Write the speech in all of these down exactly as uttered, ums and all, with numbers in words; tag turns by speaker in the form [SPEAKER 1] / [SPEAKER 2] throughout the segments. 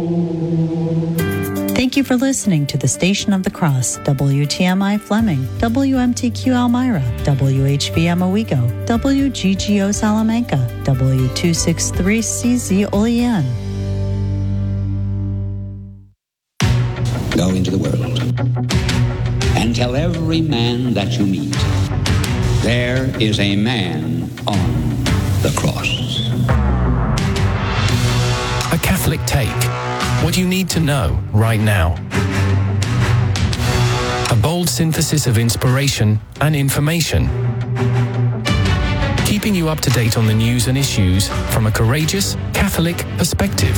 [SPEAKER 1] Thank you for listening to the Station of the Cross, W T M I Fleming, W M T Q Elmira, W H V M Owego, W G G O Salamanca, W two sixty-three C Z Olean.
[SPEAKER 2] Go into the world and tell every man that you meet, there is a man on the cross.
[SPEAKER 3] A Catholic Take. What you need to know right now. A bold synthesis of inspiration and information. Keeping you up to date on the news and issues from a courageous Catholic perspective.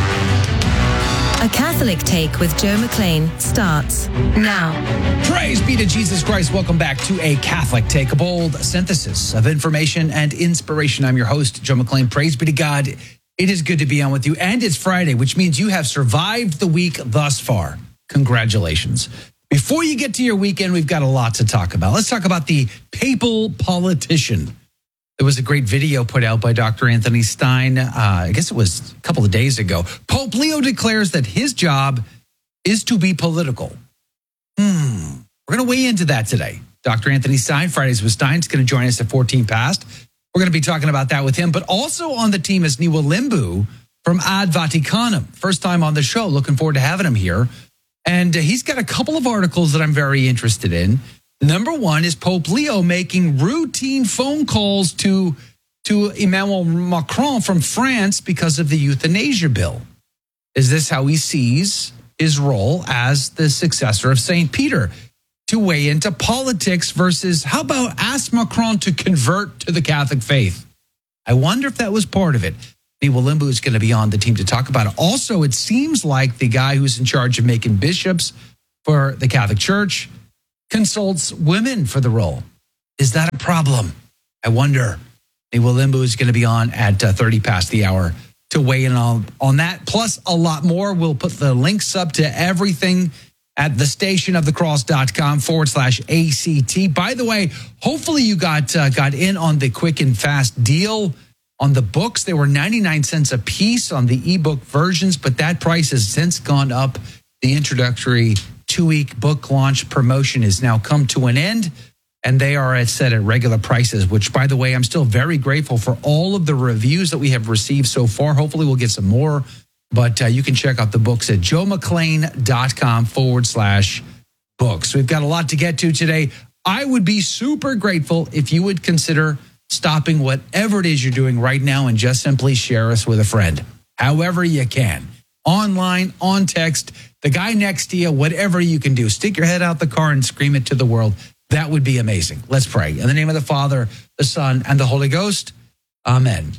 [SPEAKER 4] A Catholic Take with Joe McLean starts now.
[SPEAKER 5] Praise be to Jesus Christ. Welcome back to A Catholic Take, a bold synthesis of information and inspiration. I'm your host, Joe McLean. Praise be to God. It is good to be on with you. And it's Friday, which means you have survived the week thus far. Congratulations. Before you get to your weekend, we've got a lot to talk about. Let's talk about the papal politician. There was a great video put out by Doctor Anthony Stein. Uh, I guess it was a couple of days ago. Pope Leo declares that his job is to be political. Hmm. We're going to weigh into that today. Doctor Anthony Stein, Fridays with Stein, is going to join us at fourteen past. We're going to be talking about that with him. But also on the team is Niwa Limbu from Ad Vaticanum. First time on the show. Looking forward to having him here. And uh, he's got a couple of articles that I'm very interested in. Number one is Pope Leo making routine phone calls to, to Emmanuel Macron from France because of the euthanasia bill. Is this how he sees his role as the successor of Saint Peter? To weigh into politics versus how about ask Macron to convert to the Catholic faith? I wonder if that was part of it. Niwa Limbu is going to be on the team to talk about it. Also, it seems like the guy who's in charge of making bishops for the Catholic Church consults women for the role. Is that a problem? I wonder. Niwa Limbu is going to be on at uh, thirty past the hour to weigh in on, on that, plus a lot more. We'll put the links up to everything at thestationofthecross.com forward slash ACT. By the way, hopefully you got uh, got in on the quick and fast deal on the books. They were ninety-nine cents a piece on the ebook versions, but that price has since gone up. The introductory two-week book launch promotion has now come to an end, and they are at set at regular prices, which, by the way, I'm still very grateful for all of the reviews that we have received so far. Hopefully we'll get some more. But uh, you can check out the books at joemclean.com forward slash books. We've got a lot to get to today. I would be super grateful if you would consider stopping whatever it is you're doing right now and just simply share us with a friend, however you can. Online, on text, the guy next to you, whatever you can do. Stick your head out the car and scream it to the world. That would be amazing. Let's pray. In the name of the Father, the Son, and the Holy Ghost. Amen.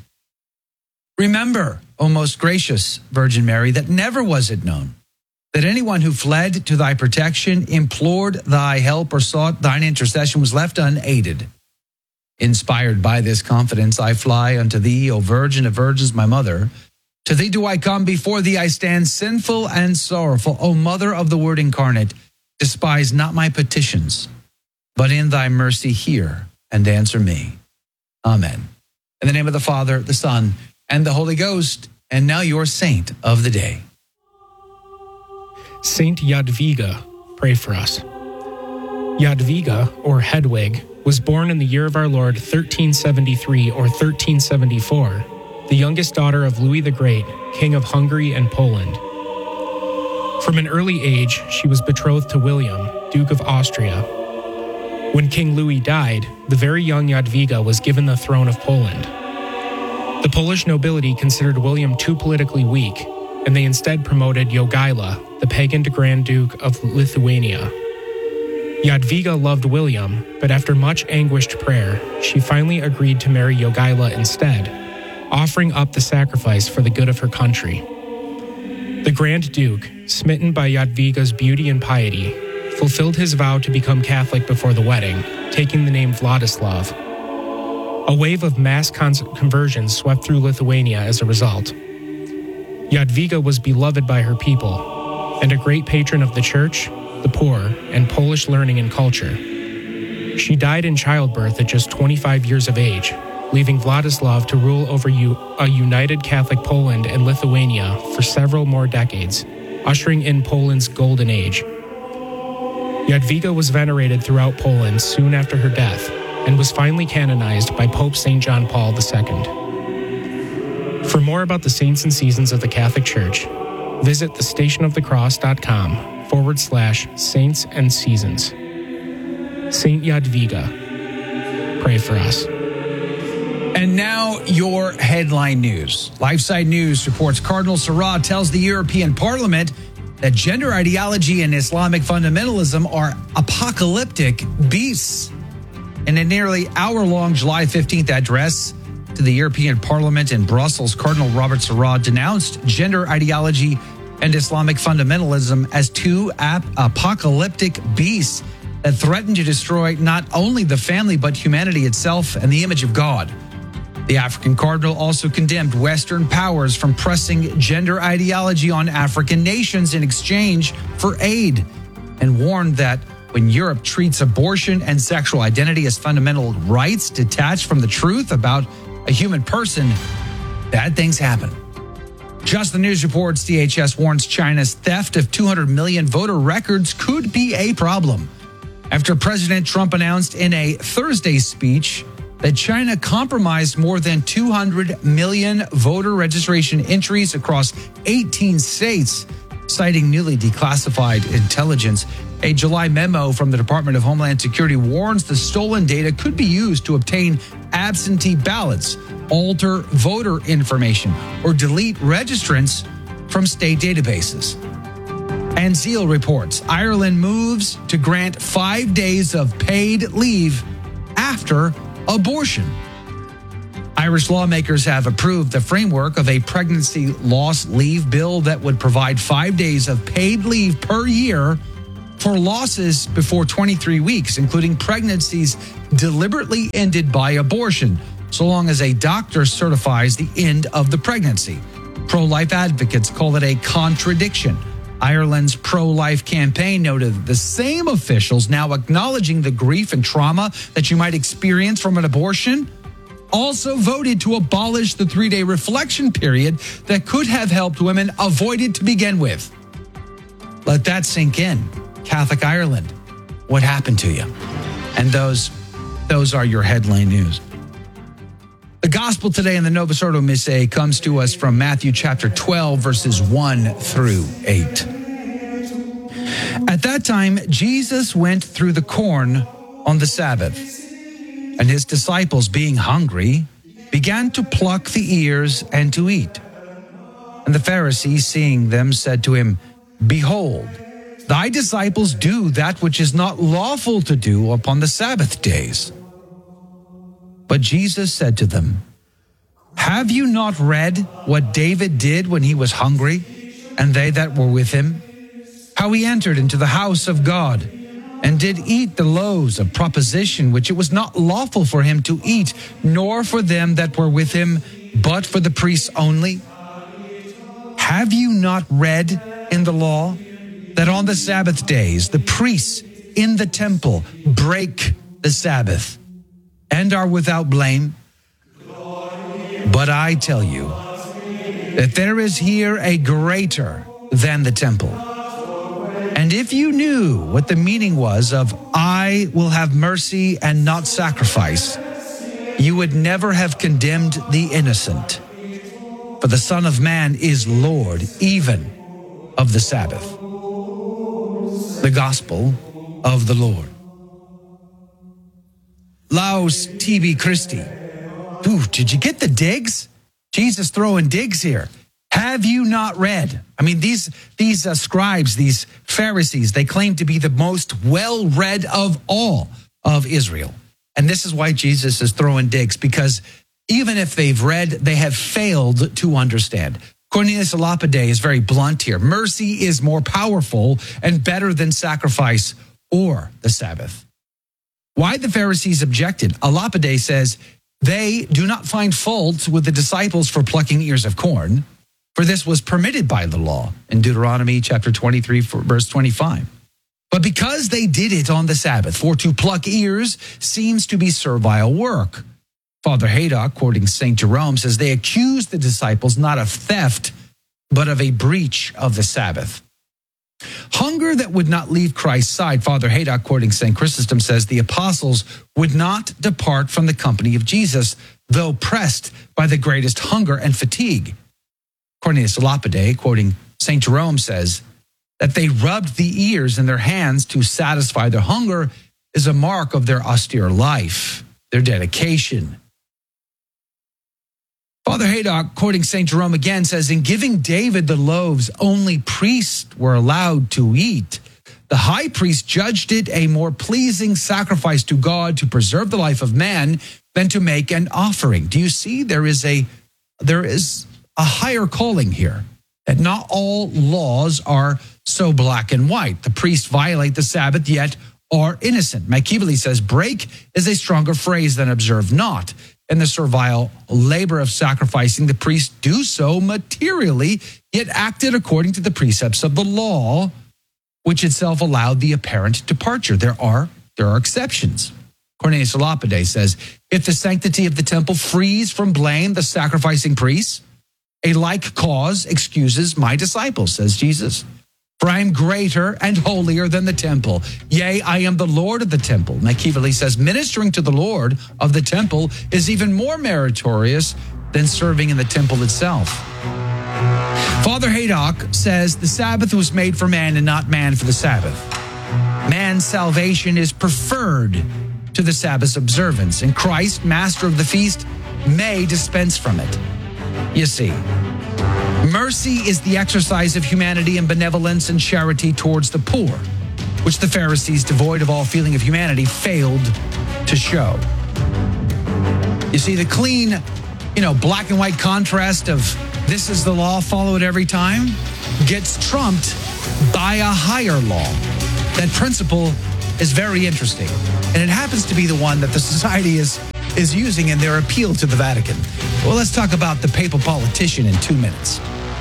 [SPEAKER 5] Remember, O most gracious Virgin Mary, that never was it known that anyone who fled to thy protection, implored thy help, or sought thine intercession was left unaided. Inspired by this confidence, I fly unto thee, O Virgin of Virgins, my mother. To thee do I come, before thee I stand, sinful and sorrowful. O Mother of the Word incarnate, despise not my petitions, but in thy mercy hear and answer me. Amen. In the name of the Father, the Son, and the Holy Ghost. And now your saint of the day.
[SPEAKER 6] Saint Jadwiga, pray for us. Jadwiga, or Hedwig, was born in the year of our Lord thirteen seventy-three or thirteen seventy-four, the youngest daughter of Louis the Great, King of Hungary and Poland. From an early age, she was betrothed to William, Duke of Austria. When King Louis died, the very young Jadwiga was given the throne of Poland. The Polish nobility considered William too politically weak, and they instead promoted Jogaila, the pagan Grand Duke of Lithuania. Jadwiga loved William, but after much anguished prayer, she finally agreed to marry Jogaila instead, offering up the sacrifice for the good of her country. The Grand Duke, smitten by Jadwiga's beauty and piety, fulfilled his vow to become Catholic before the wedding, taking the name Vladislav. A wave of mass con- conversions swept through Lithuania as a result. Jadwiga was beloved by her people, and a great patron of the church, the poor, and Polish learning and culture. She died in childbirth at just twenty-five years of age, leaving Vladislav to rule over U- a united Catholic Poland and Lithuania for several more decades, ushering in Poland's golden age. Jadwiga was venerated throughout Poland soon after her death and was finally canonized by Pope Saint John Paul the Second. For more about the saints and seasons of the Catholic Church, visit thestationofthecross.com forward slash saints and seasons. Saint Jadwiga, pray for us.
[SPEAKER 5] And now your headline news. LifeSite News reports Cardinal Sarah tells the European Parliament that gender ideology and Islamic fundamentalism are apocalyptic beasts. In a nearly hour-long July fifteenth address to the European Parliament in Brussels, Cardinal Robert Sarah denounced gender ideology and Islamic fundamentalism as two ap- apocalyptic beasts that threaten to destroy not only the family but humanity itself and the image of God. The African cardinal also condemned Western powers from pressing gender ideology on African nations in exchange for aid, and warned that when Europe treats abortion and sexual identity as fundamental rights detached from the truth about a human person, bad things happen. Just the News reports D H S warns China's theft of two hundred million voter records could be a problem after President Trump announced in a Thursday speech that China compromised more than two hundred million voter registration entries across eighteen states, citing newly declassified intelligence. A July memo from the Department of Homeland Security warns the stolen data could be used to obtain absentee ballots, alter voter information, or delete registrants from state databases. And Zeal reports Ireland moves to grant five days of paid leave after abortion. Irish lawmakers have approved the framework of a pregnancy loss leave bill that would provide five days of paid leave per year for losses before twenty-three weeks, including pregnancies deliberately ended by abortion, so long as a doctor certifies the end of the pregnancy. Pro-life advocates call it a contradiction. Ireland's pro-life campaign noted that the same officials now acknowledging the grief and trauma that you might experience from an abortion also voted to abolish the three-day reflection period that could have helped women avoid it to begin with. Let that sink in. Catholic Ireland, what happened to you? And those, those are your headline news. The gospel today in the Novus Ordo Missae comes to us from Matthew chapter twelve, verses one through eight. At that time, Jesus went through the corn on the Sabbath, and his disciples, being hungry, began to pluck the ears and to eat. And the Pharisees, seeing them, said to him, Behold, thy disciples do that which is not lawful to do upon the Sabbath days. But Jesus said to them, Have you not read what David did when he was hungry, and they that were with him? How he entered into the house of God, and did eat the loaves of proposition, which it was not lawful for him to eat, nor for them that were with him, but for the priests only? Have you not read in the law that on the Sabbath days the priests in the temple break the Sabbath and are without blame? But I tell you that there is here a greater than the temple. And if you knew what the meaning was of I will have mercy and not sacrifice, you would never have condemned the innocent. For the Son of Man is Lord even of the Sabbath. The Gospel of the Lord. Laus tibi Christi. Ooh, did you get the digs? Jesus throwing digs here. Have you not read? I mean, these these uh, scribes, these Pharisees, they claim to be the most well-read of all of Israel. And this is why Jesus is throwing digs, because even if they've read, they have failed to understand. Cornelius a Lapide is very blunt here. Mercy is more powerful and better than sacrifice or the Sabbath. Why the Pharisees objected? A Lapide says, they do not find fault with the disciples for plucking ears of corn, for this was permitted by the law in Deuteronomy chapter twenty-three, verse twenty-five. But because they did it on the Sabbath, for to pluck ears seems to be servile work. Father Haydock, quoting Saint Jerome, says they accused the disciples not of theft, but of a breach of the Sabbath. Hunger that would not leave Christ's side. Father Haydock, quoting Saint Chrysostom, says the apostles would not depart from the company of Jesus, though pressed by the greatest hunger and fatigue. Cornelius a Lapide, quoting Saint Jerome, says that they rubbed the ears in their hands to satisfy their hunger is a mark of their austere life, their dedication. Father Haydock, quoting Saint Jerome again, says, in giving David the loaves, only priests were allowed to eat. The high priest judged it a more pleasing sacrifice to God to preserve the life of man than to make an offering. Do you see? There is a, there is a higher calling here, that not all laws are so black and white. The priests violate the Sabbath, yet are innocent. Machiavelli says, break is a stronger phrase than observe not. In the servile labor of sacrificing, the priests do so materially, yet acted according to the precepts of the law, which itself allowed the apparent departure. There are, there are exceptions. Cornelius a Lapide says, if the sanctity of the temple frees from blame the sacrificing priests, a like cause excuses my disciples, says Jesus. For I am greater and holier than the temple. Yea, I am the Lord of the temple. Machiavelli says, ministering to the Lord of the temple is even more meritorious than serving in the temple itself. Father Haydock says the Sabbath was made for man and not man for the Sabbath. Man's salvation is preferred to the Sabbath's observance, and Christ, master of the feast, may dispense from it. You see, mercy is the exercise of humanity and benevolence and charity towards the poor, which the Pharisees, devoid of all feeling of humanity, failed to show. You see, the clean, you know, black and white contrast of this is the law, follow it every time, gets trumped by a higher law. That principle is very interesting, and it happens to be the one that the society is is using in their appeal to the Vatican. Well, let's talk about the papal politician in two minutes.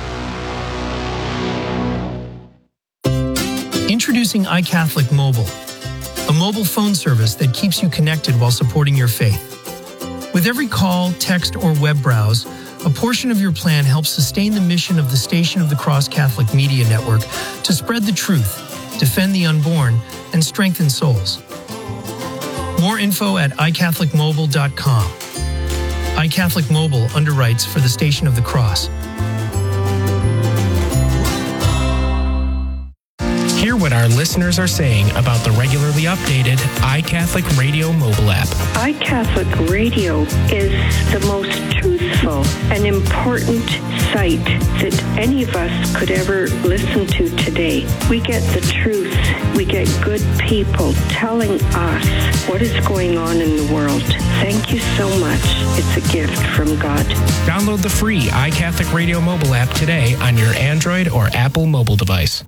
[SPEAKER 7] Introducing iCatholic Mobile, a mobile phone service that keeps you connected while supporting your faith. With every call, text, or web browse, a portion of your plan helps sustain the mission of the Station of the Cross Catholic Media Network to spread the truth, defend the unborn, and strengthen souls. More info at i catholic mobile dot com. iCatholic Mobile underwrites for the Station of the Cross.
[SPEAKER 6] Hear what our listeners are saying about the regularly updated iCatholic Radio mobile app.
[SPEAKER 8] iCatholic Radio is the most truthful and important site that any of us could ever listen to today. We get the truth. We get good people telling us what is going on in the world. Thank you so much. It's a gift from God.
[SPEAKER 6] Download the free iCatholic Radio mobile app today on your Android or Apple mobile device.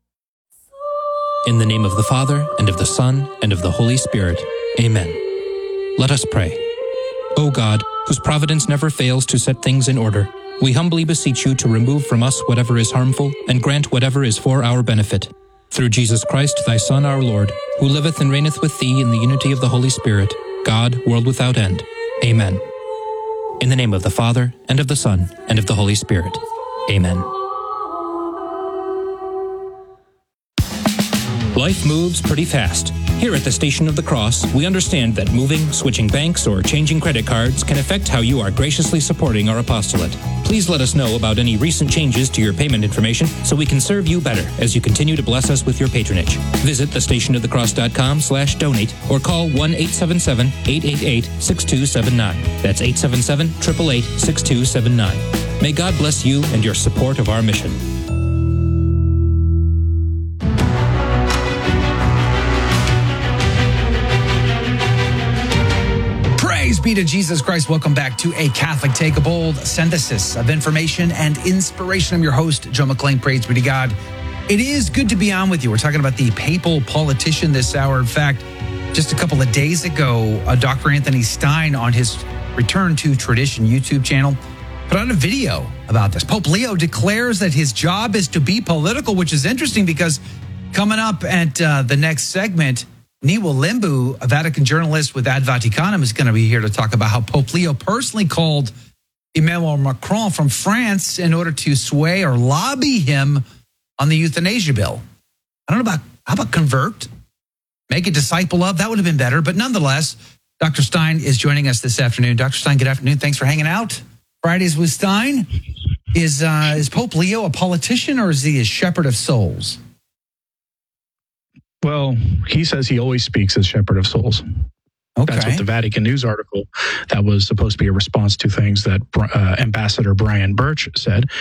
[SPEAKER 9] In the name of the Father, and of the Son, and of the Holy Spirit. Amen. Let us pray. O God, whose providence never fails to set things in order, we humbly beseech you to remove from us whatever is harmful, and grant whatever is for our benefit. Through Jesus Christ, thy Son, our Lord, who liveth and reigneth with thee in the unity of the Holy Spirit, God, world without end. Amen. In the name of the Father, and of the Son, and of the Holy Spirit. Amen. Life moves pretty fast. Here at the Station of the Cross, we understand that moving, switching banks, or changing credit cards can affect how you are graciously supporting our apostolate. Please let us know about any recent changes to your payment information so we can serve you better as you continue to bless us with your patronage. Visit the station of the cross dot com slash donate or call one eight seven seven, eight eight eight, six two seven nine. That's eight seven seven, eight eight eight, six two seven nine. May God bless you and your support of our mission.
[SPEAKER 5] Praise be to Jesus Christ. Welcome back to A Catholic Take, a bold synthesis of information and inspiration. I'm your host, Joe McClain. Praise be to God. It is good to be on with you. We're talking about the papal politician this hour. In fact, just a couple of days ago, uh, Doctor Anthony Stein on his Return to Tradition YouTube channel put out a video about this. Pope Leo declares that his job is to be political, which is interesting because coming up at uh, the next segment, Niwa Limbu, a Vatican journalist with Ad Vaticanum, is going to be here to talk about how Pope Leo personally called Emmanuel Macron from France in order to sway or lobby him on the euthanasia bill. I don't know about, how about convert? Make a disciple of? That would have been better. But nonetheless, Doctor Stein is joining us this afternoon. Doctor Stein, good afternoon. Thanks for hanging out. Fridays with Stein. Is, uh, is Pope Leo a politician or is he a shepherd of souls?
[SPEAKER 10] Well, he says he always speaks as shepherd of souls. Okay. That's what the Vatican News article that was supposed to be a response to things that uh, Ambassador Brian Birch said.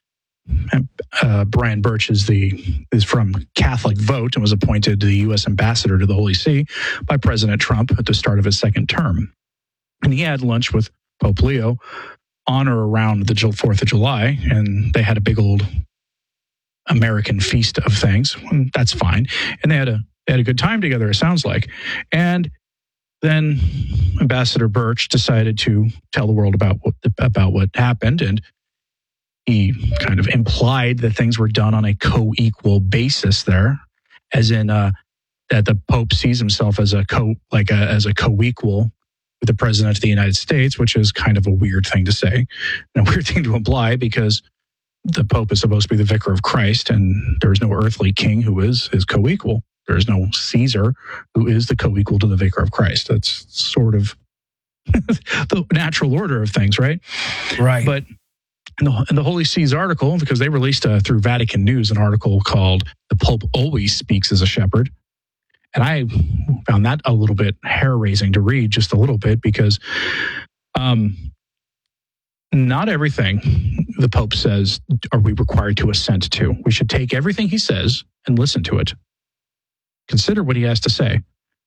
[SPEAKER 10] Uh, Brian Birch is the is from Catholic Vote and was appointed the U S ambassador to the Holy See by President Trump at the start of his second term. And he had lunch with Pope Leo on or around the fourth of July, and they had a big old American feast of things. That's fine. And they had a they had a good time together, it sounds like. And then Ambassador Birch decided to tell the world about what about what happened, and he kind of implied that things were done on a co-equal basis there, as in uh, that the Pope sees himself as a co like a, as a co-equal with the President of the United States, which is kind of a weird thing to say, and a weird thing to imply, because the Pope is supposed to be the vicar of Christ, and there's no earthly king who is his co-equal. There's no Caesar who is the co-equal to the vicar of Christ. That's sort of the natural order of things, right?
[SPEAKER 5] Right.
[SPEAKER 10] But in the, in the Holy See's article, because they released uh, through Vatican News an article called "The Pope Always Speaks as a Shepherd," and I found that a little bit hair-raising to read, just a little bit, because um, not everything the Pope says are we required to assent to. We should take everything he says and listen to it. Consider what he has to say.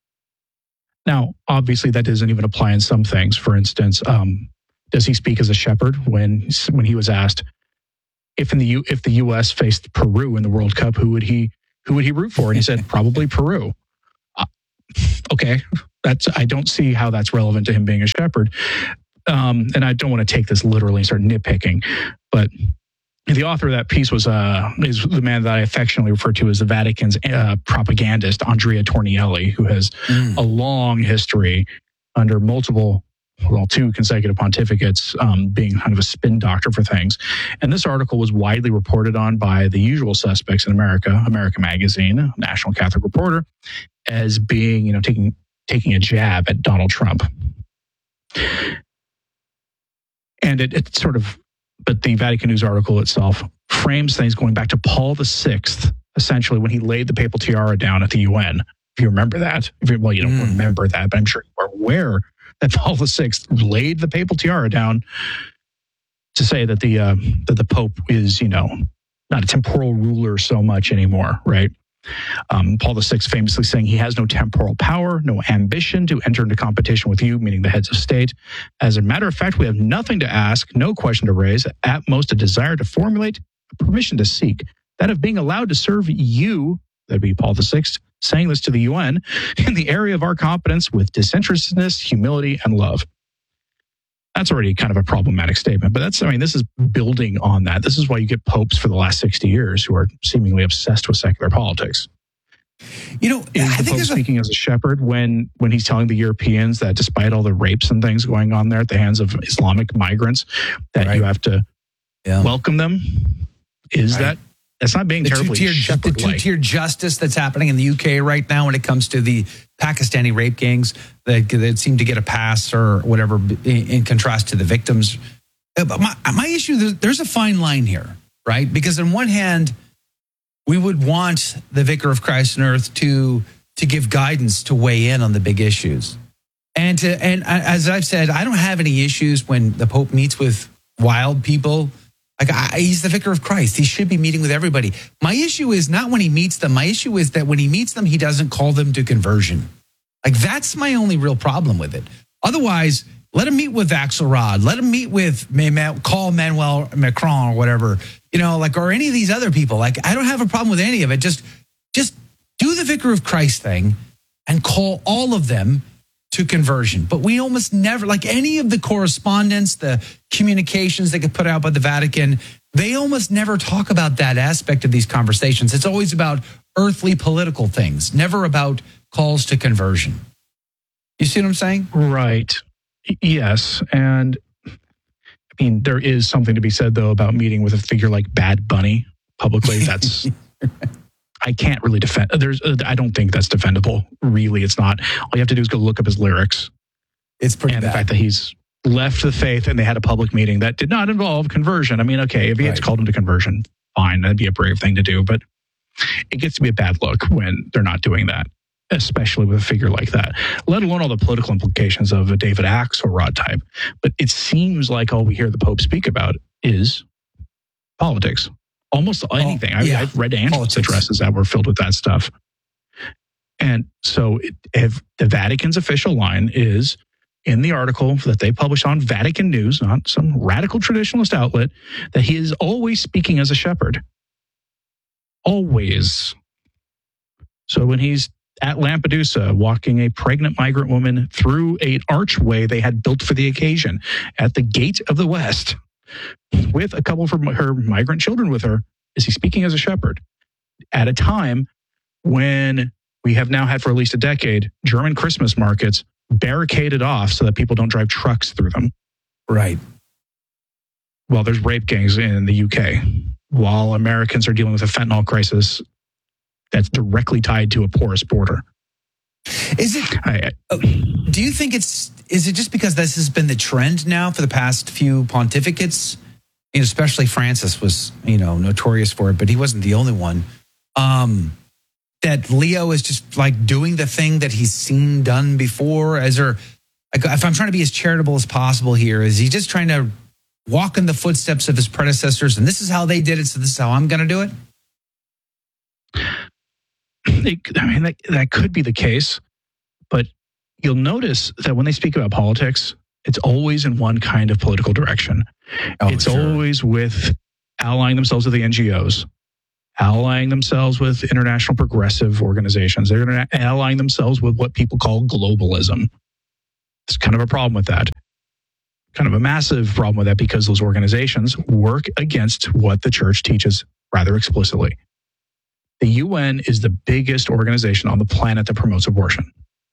[SPEAKER 10] Now, obviously, that doesn't even apply in some things. For instance, um, does he speak as a shepherd when when he was asked if in the U, if the U S faced Peru in the World Cup, who would he who would he root for? And he said probably Peru. Uh, okay, that's I don't see how that's relevant to him being a shepherd. Um, and I don't want to take this literally and start nitpicking, but the author of that piece was uh, is the man that I affectionately refer to as the Vatican's uh, propagandist, Andrea Tornielli, who has mm. a long history under multiple, well, two consecutive pontificates, um, being kind of a spin doctor for things. And this article was widely reported on by the usual suspects in America, America Magazine, National Catholic Reporter, as being, you know, taking taking a jab at Donald Trump. And it, it sort of, but the Vatican News article itself frames things going back to Paul the Sixth, essentially when he laid the papal tiara down at the U N. If you remember that, if you, well, you don't mm. remember that, but I'm sure you are aware that Paul the Sixth laid the papal tiara down to say that the uh, that the Pope is, you know, not a temporal ruler so much anymore, right? Um, Paul the Sixth famously saying he has no temporal power, no ambition to enter into competition with you, meaning the heads of state. As a matter of fact, we have nothing to ask, no question to raise, at most a desire to formulate, a permission to seek, that of being allowed to serve you, that'd be Paul the Sixth, saying this to the U N, in the area of our competence with disinterestedness, humility, and love. That's already kind of a problematic statement, but that's, I mean, this is building on that. This is why you get popes for the last sixty years who are seemingly obsessed with secular politics.
[SPEAKER 5] You know,
[SPEAKER 10] is
[SPEAKER 5] I
[SPEAKER 10] the
[SPEAKER 5] think
[SPEAKER 10] Pope
[SPEAKER 5] a...
[SPEAKER 10] speaking as a shepherd when when he's telling the Europeans that despite all the rapes and things going on there at the hands of Islamic migrants, that right. you have to yeah. welcome them? Is right. that that's not being
[SPEAKER 5] the
[SPEAKER 10] terribly
[SPEAKER 5] two-tiered,
[SPEAKER 10] shepherd-like?
[SPEAKER 5] The two-tier justice that's happening in the U K right now when it comes to the Pakistani rape gangs that, that seem to get a pass or whatever in, in contrast to the victims. But my, my issue, there's a fine line here, right? Because on one hand, we would want the Vicar of Christ on earth to to give guidance, to weigh in on the big issues. And to, and as I've said, I don't have any issues when the Pope meets with wild people. Like I, he's the Vicar of Christ. He should be meeting with everybody. My issue is not when he meets them. My issue is that when he meets them, he doesn't call them to conversion. Like that's my only real problem with it. Otherwise, let him meet with Axelrod. Let him meet with, call Emmanuel Macron or whatever, you know, like, or any of these other people. Like, I don't have a problem with any of it. Just, just do the Vicar of Christ thing and call all of them to conversion. But we almost never, like any of the correspondence, the communications that get put out by the Vatican, they almost never talk about that aspect of these conversations. It's always about earthly political things, never about calls to conversion. You see what I'm saying?
[SPEAKER 10] Right. Yes. And I mean, there is something to be said, though, about meeting with a figure like Bad Bunny publicly. That's, I can't really defend. There's, I don't think that's defendable. Really, it's not. All you have to do is go look up his lyrics.
[SPEAKER 5] It's pretty
[SPEAKER 10] and
[SPEAKER 5] bad.
[SPEAKER 10] The fact that he's left the faith and they had a public meeting that did not involve conversion. I mean, okay, if he had
[SPEAKER 5] Right.
[SPEAKER 10] called him to conversion, fine. That'd be a brave thing to do. But it gets to be a bad look when they're not doing that, especially with a figure like that, let alone all the political implications of a David Axelrod type. But it seems like all we hear the Pope speak about is politics. Almost anything. I,
[SPEAKER 5] yeah.
[SPEAKER 10] I've read Angelus
[SPEAKER 5] Politics.
[SPEAKER 10] addresses that were filled with that stuff. And so it, if the Vatican's official line is in the article that they published on Vatican News, not some radical traditionalist outlet, that he is always speaking as a shepherd. Always. So when he's at Lampedusa, walking a pregnant migrant woman through an archway they had built for the occasion at the Gate of the West, with a couple of her, her migrant children with her, is he speaking as a shepherd at a time when we have now had for at least a decade German Christmas markets barricaded off so that people don't drive trucks through them.
[SPEAKER 5] Right.
[SPEAKER 10] Well, there's rape gangs in the U K, while Americans are dealing with a fentanyl crisis that's directly tied to a porous border.
[SPEAKER 5] Is it?
[SPEAKER 10] I,
[SPEAKER 5] uh, do you think it's? Is it just because this has been the trend now for the past few pontificates? You know, especially Francis was, you know, notorious for it, but he wasn't the only one. Um, that Leo is just like doing the thing that he's seen done before. As there, if I'm trying to be as charitable as possible here, is he just trying to walk in the footsteps of his predecessors? And this is how they did it, so this is how I'm going to do it.
[SPEAKER 10] It, I mean, that, that could be the case, but you'll notice that when they speak about politics, it's always in one kind of political direction.
[SPEAKER 5] Oh,
[SPEAKER 10] it's
[SPEAKER 5] sure.
[SPEAKER 10] always with allying themselves with the N G Os, allying themselves with international progressive organizations. They're gonna allying themselves with what people call globalism. It's kind of a problem with that. Kind of a massive problem with that, because those organizations work against what the church teaches rather explicitly. The U N is the biggest organization on the planet that promotes abortion.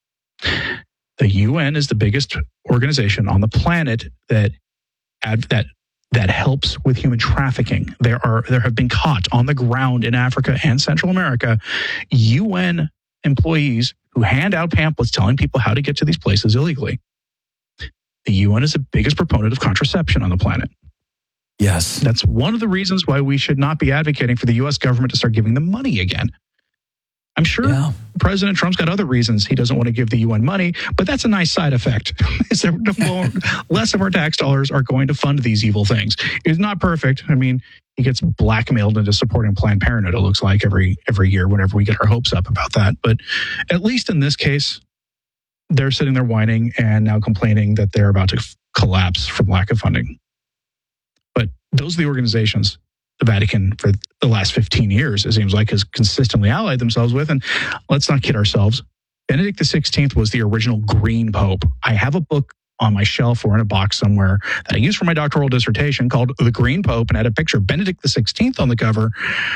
[SPEAKER 10] The U N is the biggest organization on the planet that that that helps with human trafficking. There are there have been caught on the ground in Africa and Central America U N employees who hand out pamphlets telling people how to get to these places illegally. The U N is the biggest proponent of contraception on the planet.
[SPEAKER 5] Yes.
[SPEAKER 10] That's one of the reasons why we should not be advocating for the U S government to start giving them money again. I'm sure
[SPEAKER 5] Yeah.
[SPEAKER 10] President Trump's got other reasons he doesn't want to give the U N money, but that's a nice side effect. Is that more, less of our tax dollars are going to fund these evil things. It's not perfect. I mean, he gets blackmailed into supporting Planned Parenthood, it looks like, every every year whenever we get our hopes up about that. But at least in this case, they're sitting there whining and now complaining that they're about to f- collapse from lack of funding. But those are the organizations the Vatican for the last fifteen years, it seems like, has consistently allied themselves with. And let's not kid ourselves. Benedict the sixteenth was the original Green Pope. I have a book on my shelf or in a box somewhere that I used for my doctoral dissertation called The Green Pope, and had a picture of Benedict the sixteenth on the cover,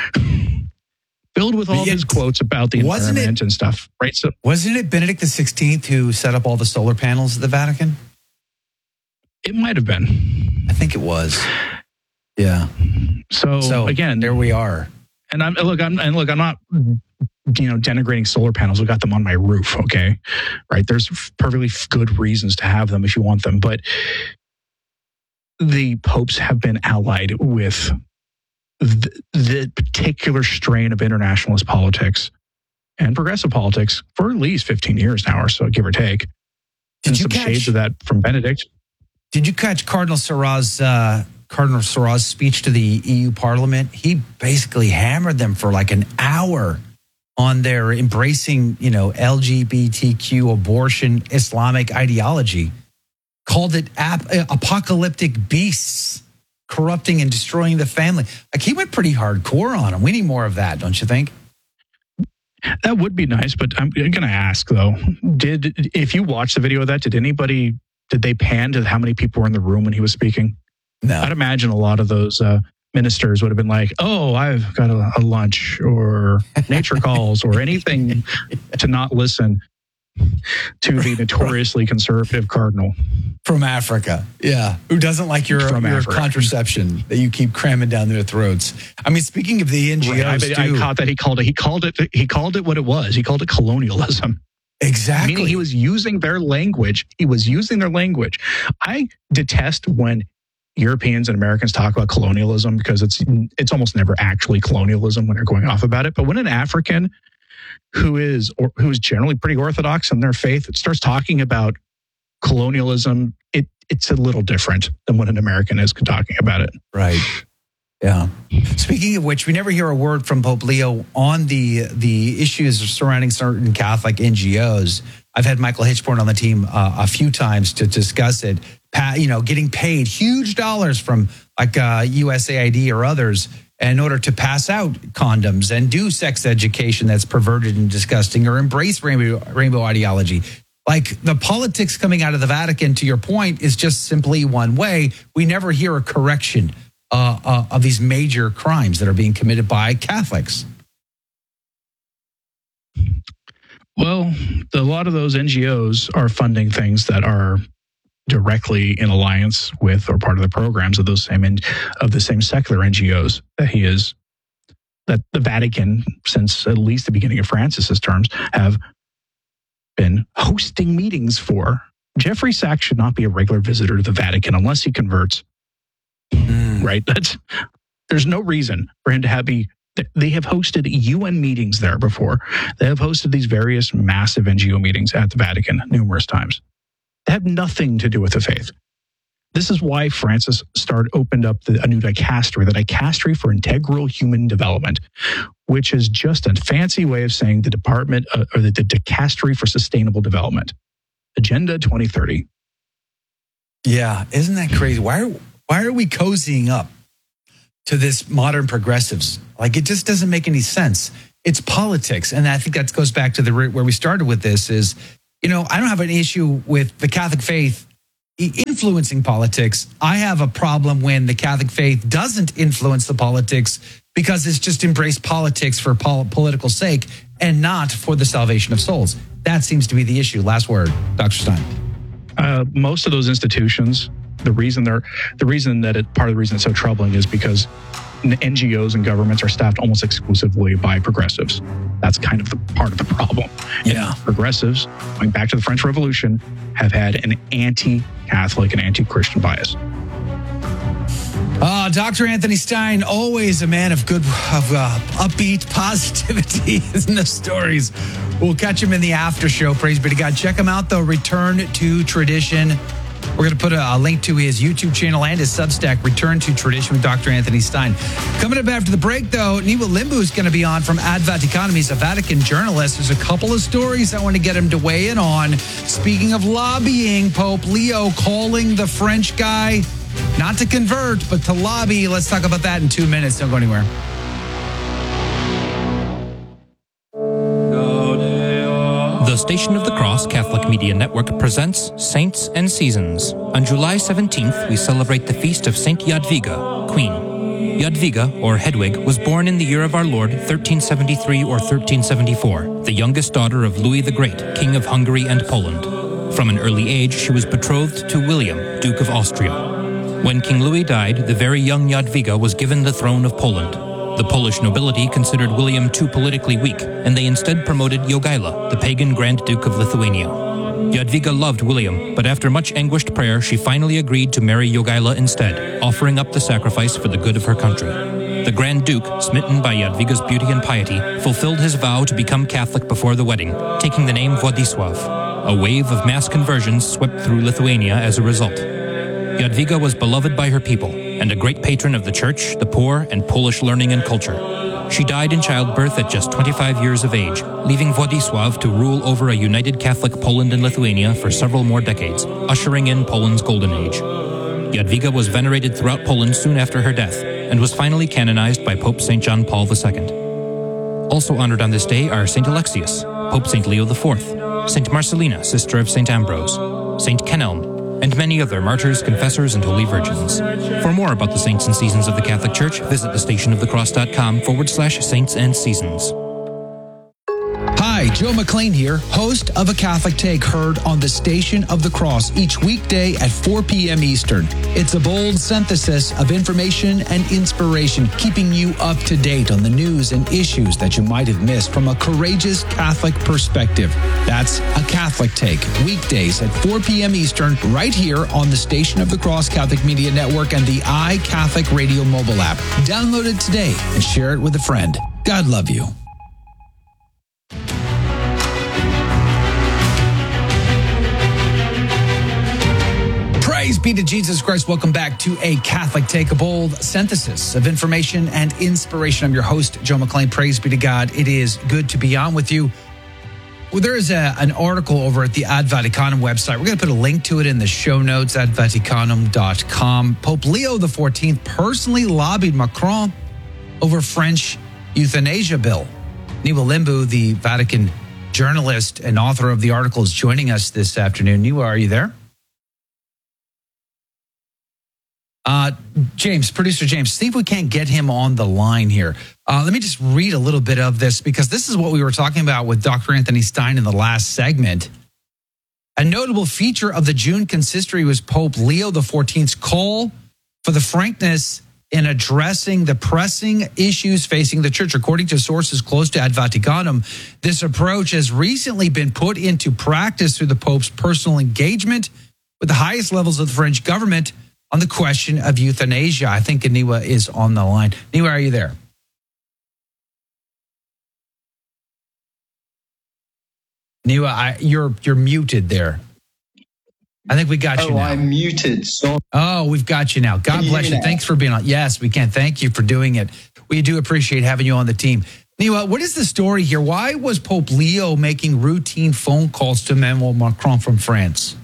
[SPEAKER 10] filled with all
[SPEAKER 5] Yet,
[SPEAKER 10] his quotes about the
[SPEAKER 5] wasn't
[SPEAKER 10] environment
[SPEAKER 5] it-
[SPEAKER 10] and stuff. Right? So
[SPEAKER 5] Wasn't it Benedict the sixteenth who set up all the solar panels at the Vatican?
[SPEAKER 10] it might have been.
[SPEAKER 5] I think it was. Yeah.
[SPEAKER 10] So,
[SPEAKER 5] So
[SPEAKER 10] again,
[SPEAKER 5] there we are.
[SPEAKER 10] And I'm look, I'm and look, I'm not, you know, denigrating solar panels. We got them on my roof, okay? Right? There's perfectly good reasons to have them if you want them, but the popes have been allied with the, the particular strain of internationalist politics and progressive politics for at least fifteen years now, or so, give or take.
[SPEAKER 5] Did
[SPEAKER 10] and
[SPEAKER 5] you
[SPEAKER 10] some
[SPEAKER 5] catch-
[SPEAKER 10] shades of that from Benedict.
[SPEAKER 5] Did you catch Cardinal Sarah's uh, Cardinal Sarah's speech to the E U Parliament? He basically hammered them for like an hour on their embracing, you know, L G B T Q, abortion, Islamic ideology. Called it ap- apocalyptic beasts, corrupting and destroying the family. Like, he went pretty hardcore on them. We need more of that, don't you think?
[SPEAKER 10] That would be nice, but I'm going to ask though: Did if you watched the video of that, did anybody did they pan to how many people were in the room when he was speaking?
[SPEAKER 5] No.
[SPEAKER 10] I'd imagine a lot of those uh, ministers would have been like, oh, I've got a, a lunch or nature calls or anything to not listen to the notoriously conservative cardinal.
[SPEAKER 5] From Africa. Yeah. Who doesn't like your,
[SPEAKER 10] From
[SPEAKER 5] your
[SPEAKER 10] Africa.
[SPEAKER 5] contraception that you keep cramming down their throats. I mean, speaking of the N G Os,
[SPEAKER 10] Right, I, I
[SPEAKER 5] too.
[SPEAKER 10] caught that he called it, he called it, he called it what it was. He called it colonialism.
[SPEAKER 5] Exactly.
[SPEAKER 10] Meaning he was using their language. He was using their language. I detest when Europeans and Americans talk about colonialism because it's it's almost never actually colonialism when they're going off about it. But when an African who is or who is generally pretty orthodox in their faith starts talking about colonialism, it it's a little different than when an American is talking about it.
[SPEAKER 5] Right. Yeah. Speaking of which, we never hear a word from Pope Leo on the the issues surrounding certain Catholic N G Os. I've had Michael Hitchborn on the team uh, a few times to discuss it. Pa- you know, getting paid huge dollars from like uh, U S A I D or others in order to pass out condoms and do sex education that's perverted and disgusting or embrace rainbow rainbow ideology. Like the politics coming out of the Vatican, to your point, is just simply one way. We never hear a correction uh, uh, of these major crimes that are being committed by Catholics.
[SPEAKER 10] Well, a lot of those N G Os are funding things that are directly in alliance with or part of the programs of those same of the same secular N G Os that he is that the Vatican, since at least the beginning of Francis's terms, have been hosting meetings for. Jeffrey Sachs should not be a regular visitor to the Vatican unless he converts. Mm. Right? That's there's no reason for him to have be. They have hosted U N meetings there before. They have hosted these various massive N G O meetings at the Vatican numerous times. They have nothing to do with the faith. This is why Francis started opened up the, a new dicastery, the dicastery for integral human development, which is just a fancy way of saying the department uh, or the, the dicastery for sustainable development, Agenda twenty thirty.
[SPEAKER 5] Yeah, isn't that crazy? Why are why are we cozying up to this modern progressives? Like, it just doesn't make any sense. It's politics. And I think that goes back to the where we started with this is, you know, I don't have an issue with the Catholic faith influencing politics. I have a problem when the Catholic faith doesn't influence the politics because it's just embraced politics for pol- political sake and not for the salvation of souls. That seems to be the issue. Last word, Doctor Stein.
[SPEAKER 10] Uh, most of those institutions, the reason they're the reason that it part of the reason it's so troubling is because N G Os and governments are staffed almost exclusively by progressives. That's kind of the part of the problem.
[SPEAKER 5] Yeah.
[SPEAKER 10] And progressives, going back to the French Revolution, have had an anti-Catholic and anti-Christian bias.
[SPEAKER 5] Uh, Doctor Anthony Stein, always a man of good, of uh, upbeat positivity in the stories. We'll catch him in the after show. Praise be to God. Check him out, though. Return to Tradition. We're going to put a, a link to his YouTube channel and his Substack, Return to Tradition with Doctor Anthony Stein. Coming up after the break, though, Niwa Limbu is going to be on from Ad Vaticanum. He's a Vatican journalist. There's a couple of stories I want to get him to weigh in on. Speaking of lobbying, Pope Leo calling the French guy not to convert, but to lobby. Let's talk about that in two minutes. Don't go anywhere.
[SPEAKER 9] The Station of the Cross Catholic Media Network presents Saints and Seasons. On July seventeenth, we celebrate the feast of Saint Jadwiga, Queen. Jadwiga, or Hedwig, was born in the year of our Lord, thirteen seventy-three or thirteen seventy-four, the youngest daughter of Louis the Great, King of Hungary and Poland. From an early age, she was betrothed to William, Duke of Austria. When King Louis died, the very young Jadwiga was given the throne of Poland. The Polish nobility considered William too politically weak, and they instead promoted Jogaila, the pagan Grand Duke of Lithuania. Jadwiga loved William, but after much anguished prayer, she finally agreed to marry Jogaila instead, offering up the sacrifice for the good of her country. The Grand Duke, smitten by Jadwiga's beauty and piety, fulfilled his vow to become Catholic before the wedding, taking the name Władysław. A wave of mass conversions swept through Lithuania as a result. Jadwiga was beloved by her people, and a great patron of the church, the poor, and Polish learning and culture. She died in childbirth at just twenty-five years of age, leaving Władysław to rule over a united Catholic Poland and Lithuania for several more decades, ushering in Poland's golden age. Jadwiga was venerated throughout Poland soon after her death, and was finally canonized by Pope Saint John Paul the Second. Also honored on this day are Saint Alexius, Pope Saint Leo the Fourth, Saint Marcellina, sister of Saint Ambrose, Saint Kenelm, and many other martyrs, confessors, and holy virgins. For more about the saints and seasons of the Catholic Church, visit the station of the cross dot com forward slash saints and seasons.
[SPEAKER 5] Hi, Joe McLean here, host of A Catholic Take, heard on the Station of the Cross each weekday at four p.m. Eastern. It's a bold synthesis of information and inspiration, keeping you up to date on the news and issues that you might have missed from a courageous Catholic perspective. That's A Catholic Take, weekdays at four p.m. Eastern, right here on the Station of the Cross Catholic Media Network and the iCatholic Radio mobile app. Download it today and share it with a friend. God love you. Praise be to Jesus Christ. Welcome back to A Catholic Take, a bold synthesis of information and inspiration. I'm your host, Joe McLean. Praise be to God. It is good to be on with you. Well, there is a, an article over at the Ad Vaticanum website. We're going to put a link to it in the show notes at vaticanum dot com. Pope Leo the fourteenth personally lobbied Macron over French euthanasia bill. Niwa Limbu, the Vatican journalist and author of the article, is joining us this afternoon. Niwa, are you there? Uh, James, producer James, see if we can't get him on the line here. Uh, let me just read a little bit of this, because this is what we were talking about with Doctor Anthony Stein in the last segment. A notable feature of the June consistory was Pope Leo the fourteenth's call for the frankness in addressing the pressing issues facing the church. According to sources close to Ad Vaticanum, this approach has recently been put into practice through the Pope's personal engagement with the highest levels of the French government on the question of euthanasia. I think Niwa is on the line. Niwa, are you there? Niwa, I, you're you're muted there. I think we got
[SPEAKER 11] oh,
[SPEAKER 5] you now.
[SPEAKER 11] I'm muted. So-
[SPEAKER 5] oh, we've got you now. God
[SPEAKER 11] can
[SPEAKER 5] bless you.
[SPEAKER 11] you
[SPEAKER 5] Thanks for being on. Yes, we can. Thank you for doing it. We do appreciate having you on the team. Niwa, what is the story here? Why was Pope Leo making routine phone calls to Emmanuel Macron from France?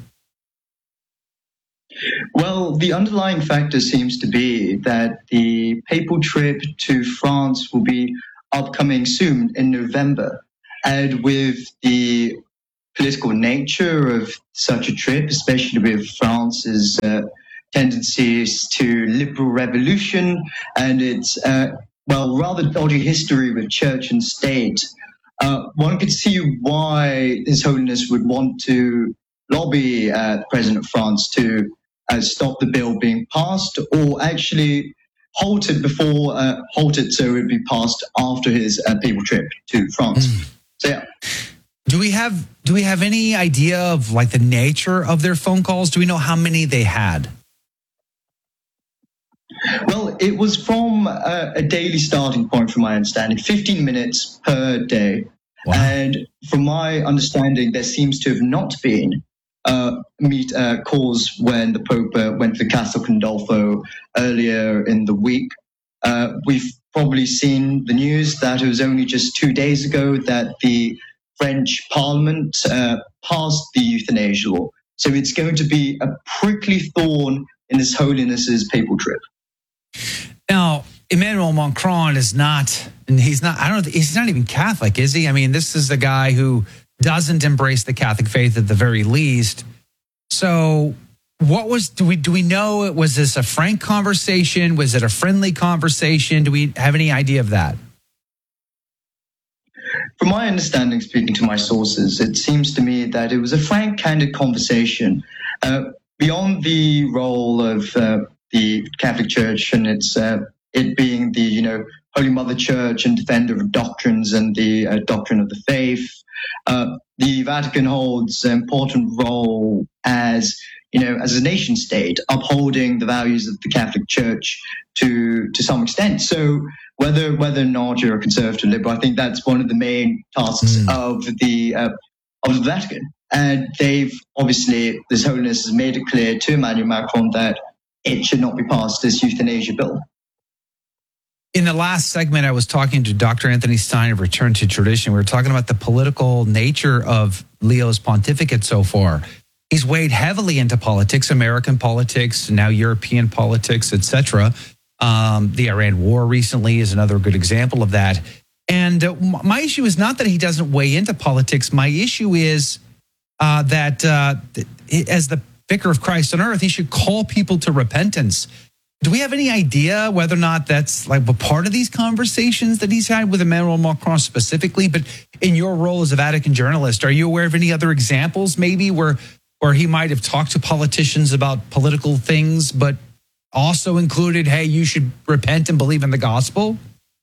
[SPEAKER 11] Well, the underlying factor seems to be that the papal trip to France will be upcoming soon in November. And with the political nature of such a trip, especially with France's uh, tendencies to liberal revolution and its, uh, well, rather dodgy history with church and state, uh, one could see why His Holiness would want to lobby uh, the President of France to Uh, stop the bill being passed, or actually halt it before, uh, halt it so it would be passed after his uh, papal trip to France. Mm. So, yeah.
[SPEAKER 5] Do we have do we have any idea of like the nature of their phone calls? Do we know how many they had?
[SPEAKER 11] Well, it was from uh, a daily starting point, from my understanding, fifteen minutes per day. Wow. And from my understanding, there seems to have not been Uh, meet uh, calls when the Pope uh, went to Castel Gandolfo earlier in the week. Uh, we've probably seen the news that it was only just two days ago that the French Parliament uh, passed the euthanasia law. So it's going to be a prickly thorn in His Holiness's papal trip.
[SPEAKER 5] Now, Emmanuel Macron is not, and he's not, I don't know, he's not even Catholic, is he? I mean, this is the guy who doesn't embrace the Catholic faith at the very least. So what was, do we do we know, was this a frank conversation? Was it a friendly conversation? Do we have any idea of that?
[SPEAKER 11] From my understanding, speaking to my sources, it seems to me that it was a frank, candid conversation. Uh, beyond the role of uh, the Catholic Church and its uh, it being the, you know, Holy Mother Church and defender of doctrines and the uh, doctrine of the faith, Uh, the Vatican holds an important role as, you know, as a nation state, upholding the values of the Catholic Church to to some extent. So whether whether or not you're a conservative liberal, I think that's one of the main tasks mm. of the uh, of the Vatican. And they've obviously, His Holiness has made it clear to Emmanuel Macron that it should not be passed, this euthanasia bill.
[SPEAKER 5] In the last segment, I was talking to Doctor Anthony Stein of Return to Tradition. We were talking about the political nature of Leo's pontificate so far. He's weighed heavily into politics, American politics, now European politics, et cetera. Um, the Iran war recently is another good example of that. And uh, my issue is not that he doesn't weigh into politics. My issue is uh, that uh, as the vicar of Christ on earth. He should call people to repentance. Do we have any idea whether or not that's like a part of these conversations that he's had with Emmanuel Macron specifically? But in your role as a Vatican journalist, are you aware of any other examples maybe where, where he might have talked to politicians about political things, but also included, hey, you should repent and believe in the gospel?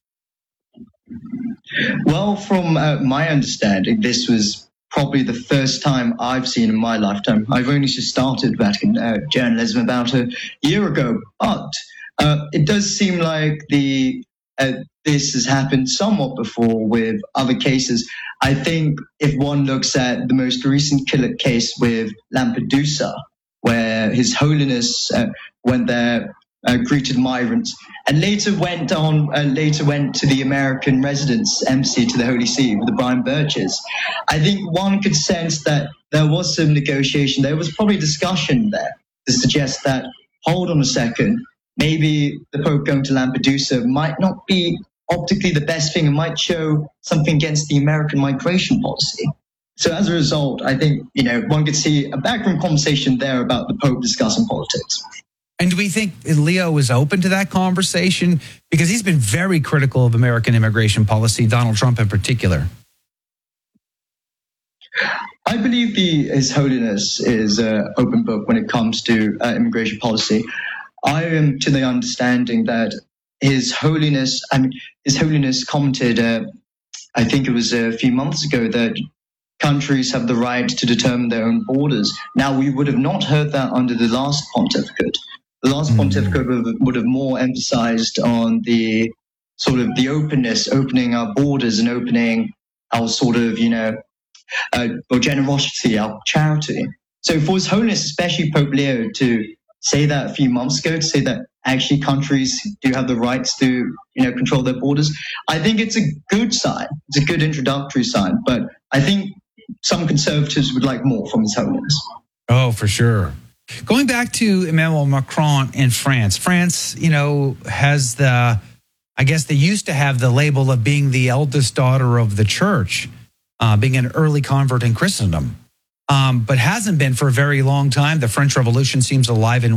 [SPEAKER 11] Well, from uh, my understanding, this was probably the first time I've seen in my lifetime. I've only just started Vatican uh, journalism about a year ago, but uh, it does seem like the uh, this has happened somewhat before with other cases. I think if one looks at the most recent killer case with Lampedusa, where His Holiness uh, went there, uh, greeted migrants, and later went on, uh, later went to the American residence embassy to the Holy See with the Brian Birches. I think one could sense that there was some negotiation. There was probably discussion there to suggest that, hold on a second, maybe the Pope going to Lampedusa might not be optically the best thing and might show something against the American migration policy. So as a result, I think, you know, one could see a backroom conversation there about the Pope discussing politics.
[SPEAKER 5] And do we think Leo is open to that conversation? Because he's been very critical of American immigration policy, Donald Trump in particular.
[SPEAKER 11] I believe the His Holiness is an open book when it comes to uh, immigration policy. I am to the understanding that His Holiness, I mean, His Holiness commented, uh, I think it was a few months ago, that countries have the right to determine their own borders. Now, we would have not heard that under the last pontificate. The last mm-hmm. pontificate would have, would have more emphasized on the sort of the openness, opening our borders and opening our sort of, you know, uh, our generosity, our charity. So for His Holiness, especially Pope Leo, to say that a few months ago, to say that actually countries do have the rights to, you know, control their borders, I think it's a good sign. It's a good introductory sign. But I think some conservatives would like more from His Holiness.
[SPEAKER 5] Oh, for sure. Going back to Emmanuel Macron in France, France, you know, has the, I guess they used to have the label of being the eldest daughter of the church, uh, being an early convert in Christendom, um, but hasn't been for a very long time. The French Revolution seems alive and